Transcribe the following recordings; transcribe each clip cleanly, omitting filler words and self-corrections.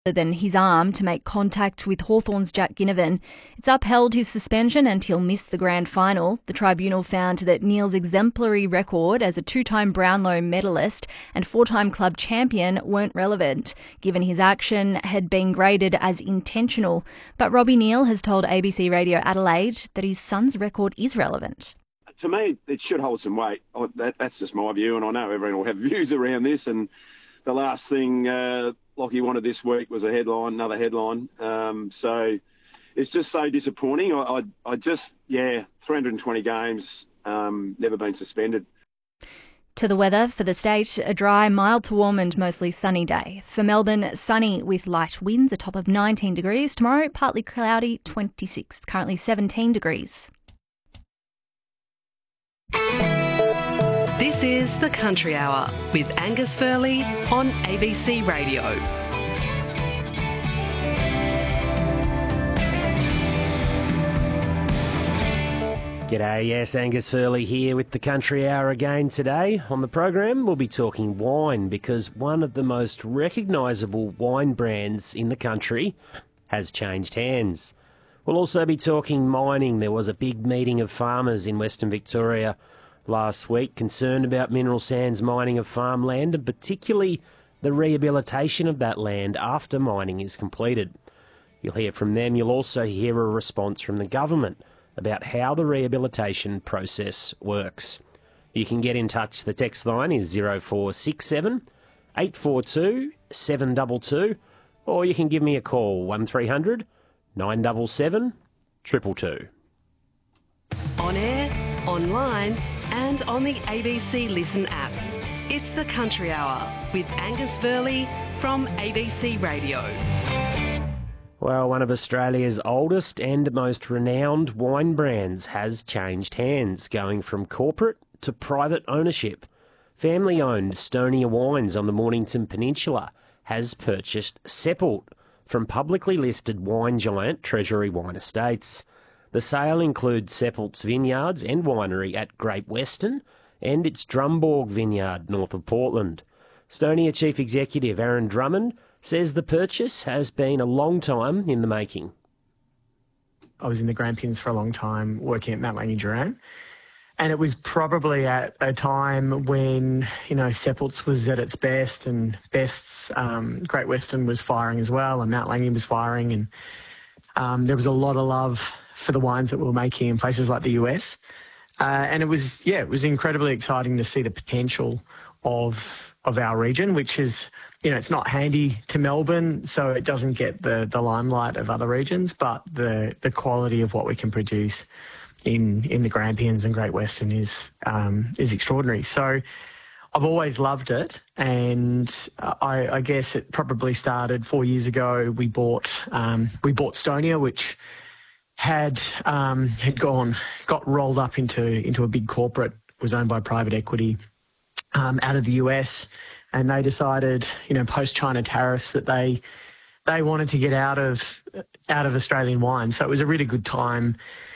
than his arm to make contact with Hawthorn's Jack Ginnivan. It's upheld his suspension and he'll miss the grand final. The tribunal found that Neil's exemplary record as a two-time Brownlow medalist and four-time club champion weren't relevant, given his action had been graded as intentional. But Robbie Neal has told ABC Radio Adelaide that his son's record is relevant. To me, it should hold some weight. That's just my view, and I know everyone will have views around this. And the last thing Lockie wanted this week was another headline. So it's just so disappointing. I just, 320 games, never been suspended. To the weather for the state, a dry, mild to warm and mostly sunny day. For Melbourne, sunny with light winds, a top of 19 degrees. Tomorrow, partly cloudy, 26, currently 17 degrees. This is The Country Hour with Angus Furley on ABC Radio. G'day, yes, Angus Furley here with The Country Hour again today. On the program, we'll be talking wine because one of the most recognisable wine brands in the country has changed hands. We'll also be talking mining. There was a big meeting of farmers in Western Victoria last week concerned about mineral sands mining of farmland and particularly the rehabilitation of that land after mining is completed. You'll hear from them. You'll also hear a response from the government about how the rehabilitation process works. You can get in touch. The text line is 0467 842 722 or you can give me a call 1300 977 222. On air, online and on the ABC Listen app. It's The Country Hour with Angus Furley from ABC Radio. Well, one of Australia's oldest and most renowned wine brands has changed hands, going from corporate to private ownership. Family-owned Stonia Wines on the Mornington Peninsula has purchased Seppelt from publicly listed wine giant Treasury Wine Estates. The sale includes Seppelt's vineyards and winery at Great Western and its Drumborg vineyard north of Portland. Stonia Chief Executive Aaron Drummond says the purchase has been a long time in the making. I was in the Grampians for a long time working at Mount Langi Duran, and it was probably at a time when, Seppelt's was at its best and Great Western was firing as well and Mount Langi was firing, and there was a lot of love for the wines that we were making in places like the US. And it was incredibly exciting to see the potential of our region, which is, it's not handy to Melbourne, so it doesn't get the limelight of other regions, but the quality of what we can produce in the Grampians and Great Western is extraordinary. So I've always loved it, and I guess it probably started 4 years ago. We bought Stonia, which had got rolled up into a big corporate, was owned by private equity out of the US, and they decided, post China tariffs, that they wanted to get out of Australian wine. So it was a really good time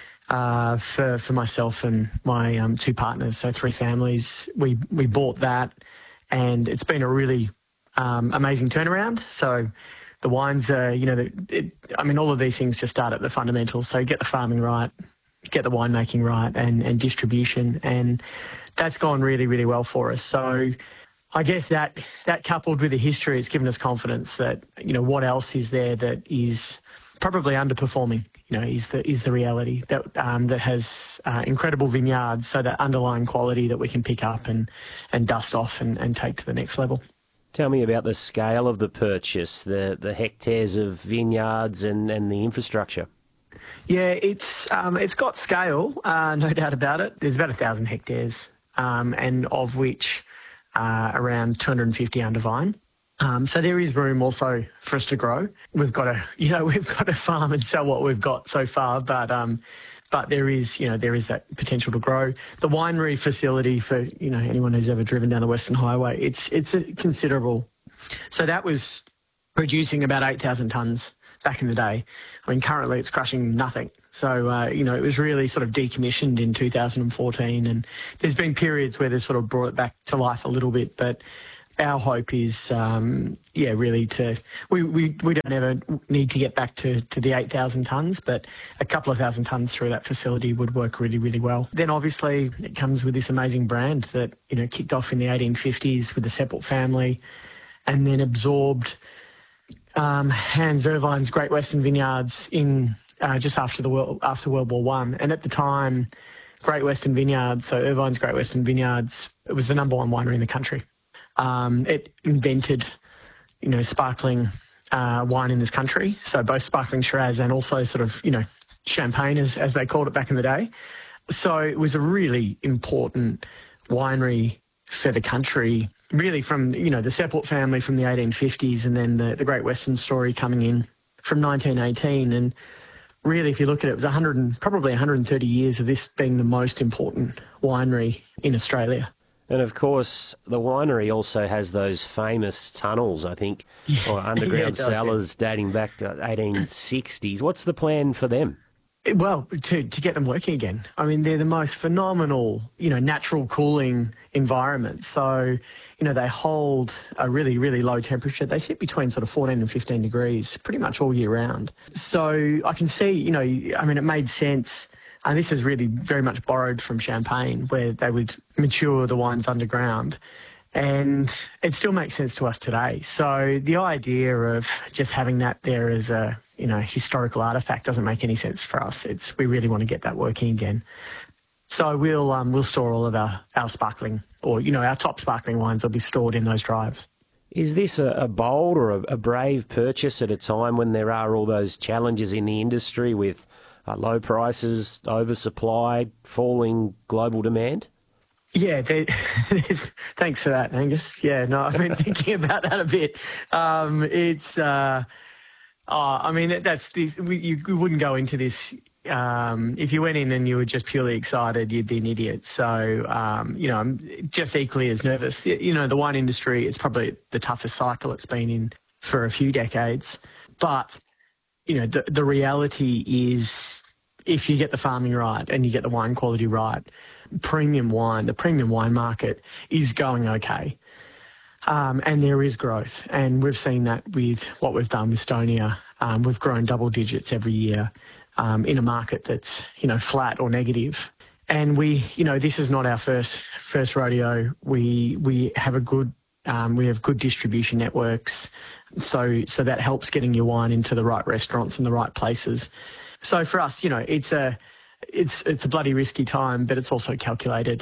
for myself and my two partners, so three families. We bought that, and it's been a really amazing turnaround. So the wines are, all of these things just start at the fundamentals. So get the farming right, get the winemaking right, and distribution. And that's gone really, really well for us. So I guess that coupled with the history, it's given us confidence that, what else is there that is probably underperforming, is the reality that has incredible vineyards, so that underlying quality that we can pick up and dust off and take to the next level. Tell me about the scale of the purchase, the hectares of vineyards and the infrastructure. Yeah, it's got scale, no doubt about it. There's about 1,000 hectares, and of which around 250 under vine. So there is room also for us to grow. We've got to farm and sell what we've got so far, but there is that potential to grow. The winery facility, for anyone who's ever driven down the Western Highway, it's a considerable. So that was producing about 8,000 tonnes back in the day. I mean, currently it's crushing nothing. So, it was really sort of decommissioned in 2014, and there's been periods where they've sort of brought it back to life a little bit, but our hope is, really we don't ever need to get back to the 8,000 tonnes, but a couple of thousand tonnes through that facility would work really, really well. Then obviously it comes with this amazing brand that, kicked off in the 1850s with the Seppelt family and then absorbed Hans Irvine's Great Western Vineyards in just after World War One. And at the time, Great Western Vineyards, so Irvine's Great Western Vineyards, it was the number one winery in the country. It invented, sparkling wine in this country, so both sparkling Shiraz and also sort of, champagne, as they called it back in the day. So it was a really important winery for the country, really from, the Seppelt family from the 1850s, and then the Great Western story coming in from 1918. And really, if you look at it, it was probably 130 years of this being the most important winery in Australia. And of course, the winery also has those famous tunnels, I think, or underground cellars dating back to 1860s. What's the plan for them? Well, to get them working again. I mean, they're the most phenomenal, natural cooling environment. So, they hold a really, really low temperature. They sit between sort of 14 and 15 degrees pretty much all year round. So I can see, it made sense. And this is really very much borrowed from Champagne, where they would mature the wines underground. And it still makes sense to us today. So the idea of just having that there as a, historical artefact doesn't make any sense for us. We really want to get that working again. So we'll store all of our sparkling, or, our top sparkling wines will be stored in those drives. Is this a bold or a brave purchase at a time when there are all those challenges in the industry with low prices, oversupply, falling global demand? Yeah, thanks for that, Angus. Yeah, no, I've been thinking about that a bit. You wouldn't go into this. If you went in and you were just purely excited, you'd be an idiot. So, I'm just equally as nervous. The wine industry, it's probably the toughest cycle it's been in for a few decades. But, the reality is, if you get the farming right and you get the wine quality right, the premium wine market is going okay. And there is growth. And we've seen that with what we've done with Stonia. We've grown double digits every year in a market that's, flat or negative. And this is not our first rodeo. We have good distribution networks. So that helps getting your wine into the right restaurants and the right places. So for us, it's a bloody risky time, but it's also calculated.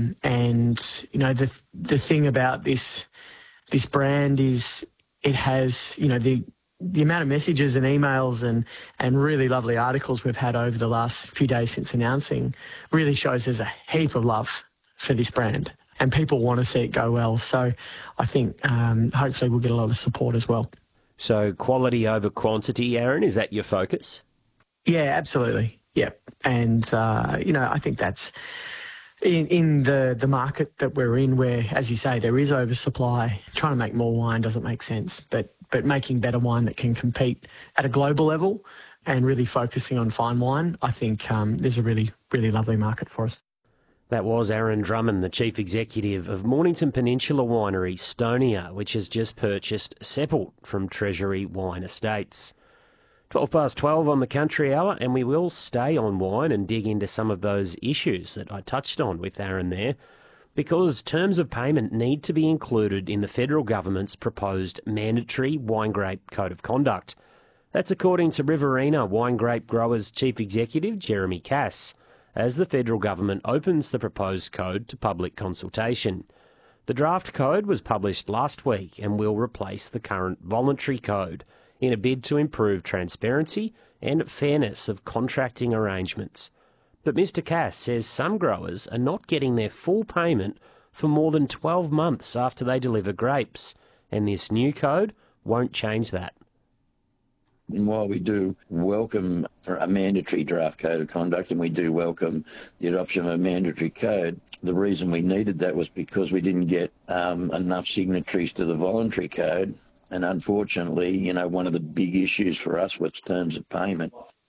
The thing about this brand is it has, the amount of messages and emails and really lovely articles we've had over the last few days since announcing really shows there's a heap of love for this brand and people want to see it go well. So I think hopefully we'll get a lot of support as well. So quality over quantity, Aaron, is that your focus? Yeah, absolutely. Yeah. And, I think that's in the market that we're in where, as you say, there is oversupply. Trying to make more wine doesn't make sense, but making better wine that can compete at a global level and really focusing on fine wine, I think there's a really, really lovely market for us. That was Aaron Drummond, the Chief Executive of Mornington Peninsula Winery, Stonia, which has just purchased Seppelt from Treasury Wine Estates. 12 on the Country Hour, and we will stay on wine and dig into some of those issues that I touched on with Aaron there, because terms of payment need to be included in the federal government's proposed mandatory wine grape code of conduct. That's according to Riverina Wine Grape Growers Chief Executive Jeremy Cass, as the federal government opens the proposed code to public consultation. The draft code was published last week and will replace the current voluntary code in a bid to improve transparency and fairness of contracting arrangements. But Mr Cass says some growers are not getting their full payment for more than 12 months after they deliver grapes, and this new code won't change that. And while we do welcome a mandatory draft code of conduct and we do welcome the adoption of a mandatory code, the reason we needed that was because we didn't get enough signatories to the voluntary code. And unfortunately, one of the big issues for us was terms of payment.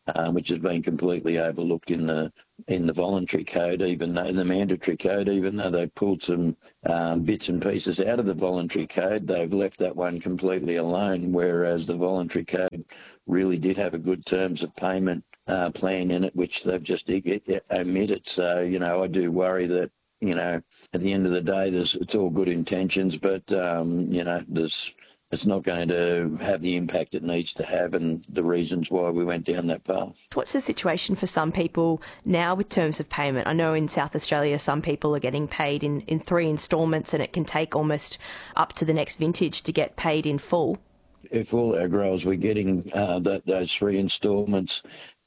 which has been completely overlooked in the voluntary code, even though the mandatory code, even though they pulled some bits and pieces out of the voluntary code, they've left that one completely alone, whereas the voluntary code really did have a good terms of payment plan in it, which they've just omitted. So, I do worry that, at the end of the day, it's all good intentions, but, it's not going to have the impact it needs to have, and the reasons why we went down that path. What's the situation for some people now with terms of payment? I know in South Australia some people are getting paid in 3 instalments, and it can take almost up to the next vintage to get paid in full. If all our growers were getting those 3 instalments,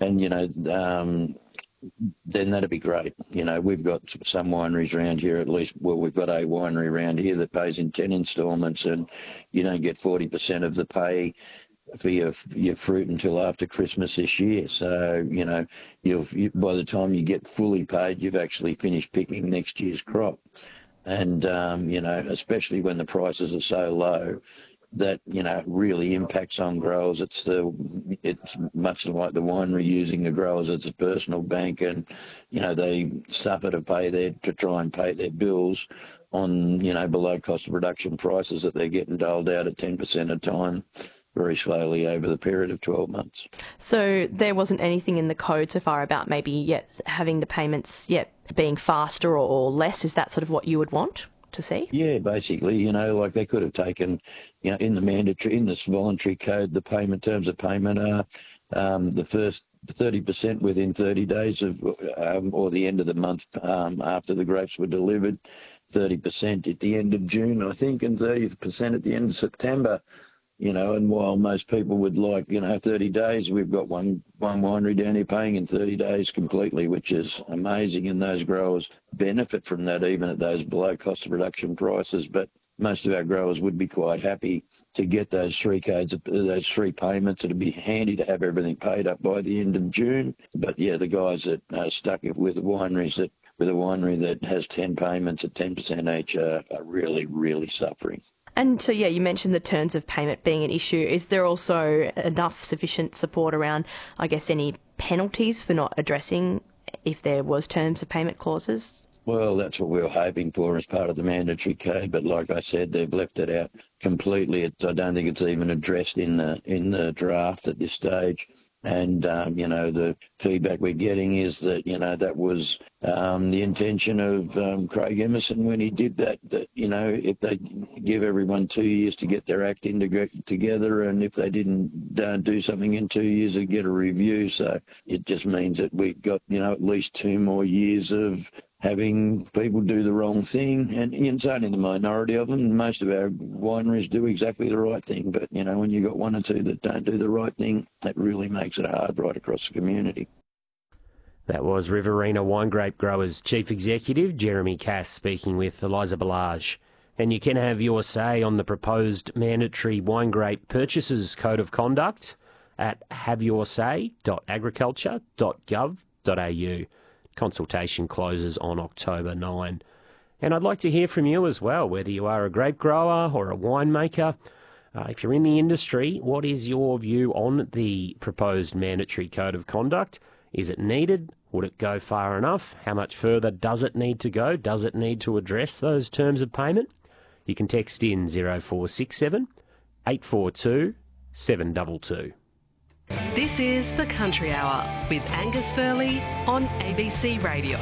and then that'd be great. We've got some wineries around here, at least. Well, we've got a winery around here that pays in 10 instalments, and you don't get 40% of the pay for your fruit until after Christmas this year. So, by the time you get fully paid, you've actually finished picking next year's crop. And, especially when the prices are so low, that really impacts on growers. It's much like the winery using the growers as a personal bank, and they suffer to try and pay their bills on below cost of production prices that they're getting doled out at 10% a time very slowly over the period of 12 months. So there wasn't anything in the code so far about maybe having the payments being faster or less. Is that sort of what you would want to see? Yeah, basically, like they could have taken, in this voluntary code, the payment terms of payment are the first 30% within 30 days of, or the end of the month after the grapes were delivered, 30% at the end of June, I think, and 30% at the end of September. And while most people would like, 30 days, we've got one winery down here paying in 30 days completely, which is amazing. And those growers benefit from that, even at those below cost of production prices. But most of our growers would be quite happy to get those 3 codes, those 3 payments. It'd be handy to have everything paid up by the end of June. But the guys that are stuck with wineries with a winery that has 10 payments at 10% each are really, really suffering. And so, you mentioned the terms of payment being an issue. Is there also sufficient support around, I guess, any penalties for not addressing if there was terms of payment clauses? Well, that's what we were hoping for as part of the mandatory code, but like I said, they've left it out completely. I don't think it's even addressed in the draft at this stage. And, the feedback we're getting is that, that was the intention of Craig Emerson when he did that, if they give everyone 2 years to get their act together, and if they didn't do something in 2 years, they'd get a review. So it just means that we've got, at least 2 more years of having people do the wrong thing, and it's only the minority of them. Most of our wineries do exactly the right thing, but when you've got 1 or 2 that don't do the right thing, that really makes it hard right across the community. That was Riverina Wine Grape Growers Chief Executive Jeremy Cass speaking with Eliza Ballage. And you can have your say on the proposed mandatory wine grape purchasers code of conduct at haveyoursay.agriculture.gov.au. Consultation closes on October 9. And I'd like to hear from you as well, whether you are a grape grower or a winemaker. If you're in the industry, what is your view on the proposed mandatory code of conduct? Is it needed? Would it go far enough? How much further does it need to go? Does it need to address those terms of payment? You can text in 0467 842 722. This is The Country Hour with Angus Furley on ABC Radio.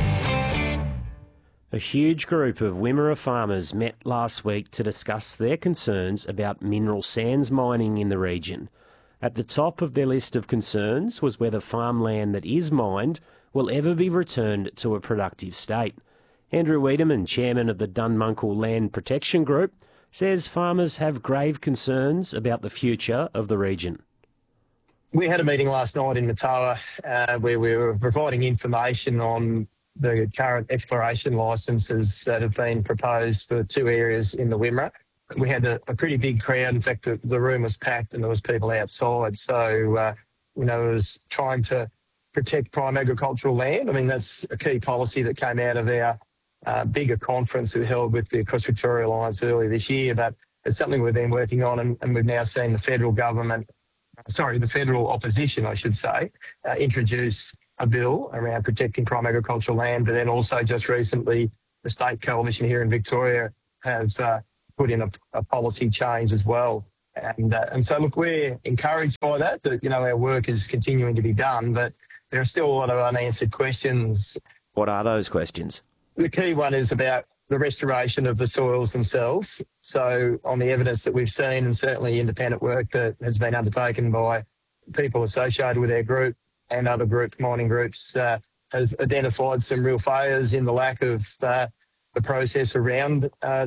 A huge group of Wimmera farmers met last week to discuss their concerns about mineral sands mining in the region. At the top of their list of concerns was whether farmland that is mined will ever be returned to a productive state. Andrew Wiedemann, chairman of the Dunmunkle Land Protection Group, says farmers have grave concerns about the future of the region. We had a meeting last night in Matawa where we were providing information on the current exploration licences that have been proposed for 2 areas in the Wimmera. We had a pretty big crowd. In fact, the room was packed and there was people outside. So, it was trying to protect prime agricultural land. I mean, that's a key policy that came out of our bigger conference we held with the Across Victoria Alliance earlier this year. But it's something we've been working on, and we've now seen the federal government the federal opposition, I should say, introduced a bill around protecting prime agricultural land, but then also just recently the state coalition here in Victoria have put in a policy change as well. And so, look, we're encouraged by that, our work is continuing to be done, but there are still a lot of unanswered questions. What are those questions? The key one is about the restoration of the soils themselves. So on the evidence that we've seen, and certainly independent work that has been undertaken by people associated with our group and other mining groups, has identified some real failures in the lack of the process around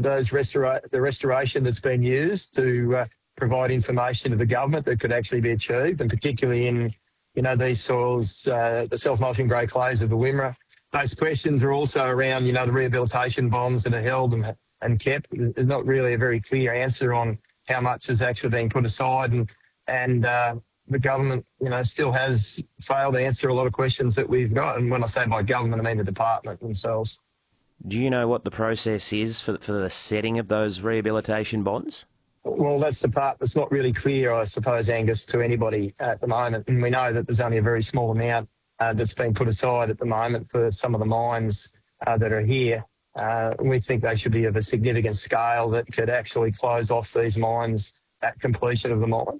the restoration that's been used to provide information to the government that could actually be achieved, and particularly in these soils, the self-mulching grey clays of the Wimmera. Those questions are also around, the rehabilitation bonds that are held and kept. There's not really a very clear answer on how much has actually been put aside, and the government, still has failed to answer a lot of questions that we've got. And when I say by government, I mean the department themselves. Do you know what the process is for the setting of those rehabilitation bonds? Well, that's the part that's not really clear, I suppose, Angus, to anybody at the moment. And we know that there's only a very small amount that's been put aside at the moment for some of the mines that are here. We think they should be of a significant scale that could actually close off these mines at completion of the mine.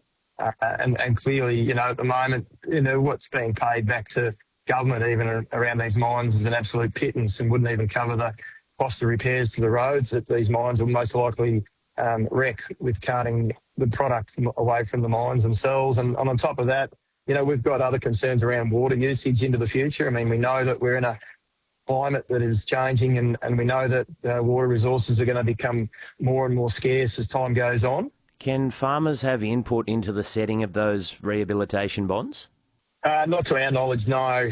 And clearly, at the moment, what's being paid back to government even around these mines is an absolute pittance and wouldn't even cover the cost of repairs to the roads that these mines will most likely wreck with carting the product away from the mines themselves. And on top of that, we've got other concerns around water usage into the future. I mean, we know that we're in a climate that is changing, and we know that water resources are going to become more and more scarce as time goes on. Can farmers have input into the setting of those rehabilitation bonds? Not to our knowledge, no.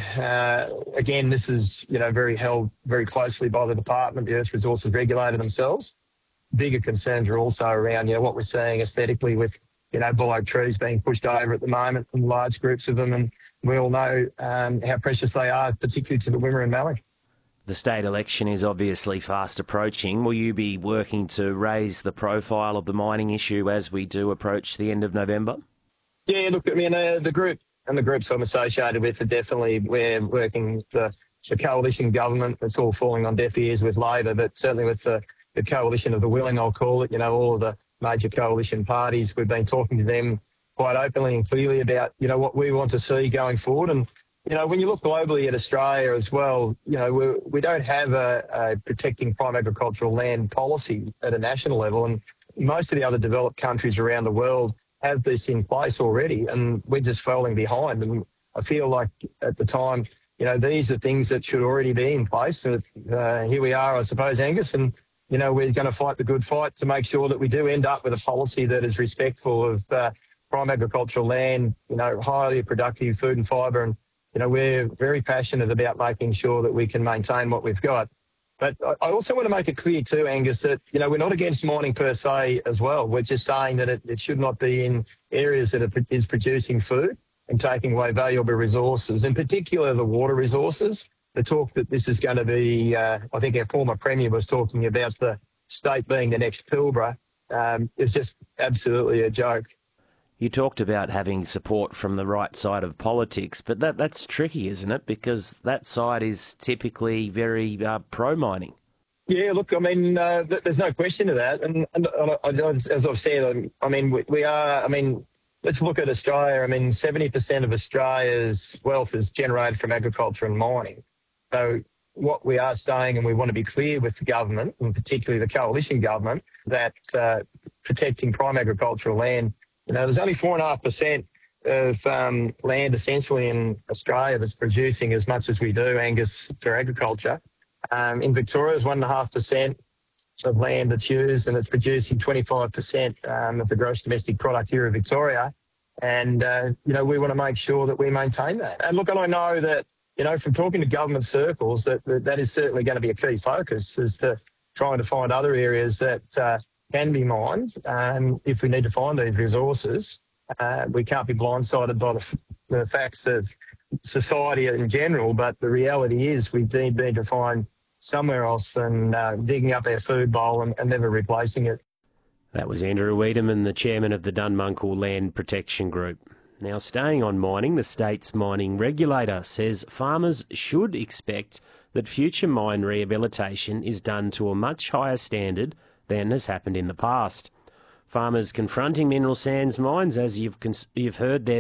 Again, this is, held very closely by the department, the Earth Resources Regulator themselves. Bigger concerns are also around, what we're seeing aesthetically with, bull oak trees being pushed over at the moment in large groups of them. And we all know how precious they are, particularly to the Wimmera and Mallee. The state election is obviously fast approaching. Will you be working to raise the profile of the mining issue as we do approach the end of November? Yeah, look, I mean, the group and the groups I'm associated with are definitely, we're working the coalition government. It's all falling on deaf ears with Labor, but certainly with the coalition of the willing, I'll call it, all of the major coalition parties. We've been talking to them quite openly and clearly about, what we want to see going forward. And, when you look globally at Australia as well, we don't have a protecting prime agricultural land policy at a national level. And most of the other developed countries around the world have this in place already, and we're just falling behind. And I feel like at the time, these are things that should already be in place. So, here we are, I suppose, Angus, and we're going to fight the good fight to make sure that we do end up with a policy that is respectful of prime agricultural land, highly productive food and fibre. And, we're very passionate about making sure that we can maintain what we've got. But I also want to make it clear too, Angus, that, we're not against mining per se as well. We're just saying that it should not be in areas that is producing food and taking away valuable resources, in particular the water resources. The talk that this is going to be, I think our former Premier was talking about the state being the next Pilbara, is just absolutely a joke. You talked about having support from the right side of politics, but that's tricky, isn't it? Because that side is typically very pro-mining. Yeah, look, I mean, there's no question to that. And as I've said, I mean, we are, I mean, let's look at Australia. I mean, 70% of Australia's wealth is generated from agriculture and mining. So what we are saying, and we want to be clear with the government, and particularly the coalition government, that protecting prime agricultural land, there's only 4.5% of land essentially in Australia that's producing as much as we do, Angus, for agriculture. In Victoria, there's 1.5% of land that's used, and it's producing 25% of the gross domestic product here in Victoria. And, we want to make sure that we maintain that. And look, and I know that, from talking to government circles, that is certainly going to be a key focus, is to trying to find other areas that can be mined. If we need to find these resources, we can't be blindsided by the facts of society in general, but the reality is we need to find somewhere else than digging up our food bowl and never replacing it. That was Andrew Wiedemann, the chairman of the Dunmunkle Land Protection Group. Now, staying on mining, the state's mining regulator says farmers should expect that future mine rehabilitation is done to a much higher standard than has happened in the past. Farmers confronting mineral sands mines, as you've heard there,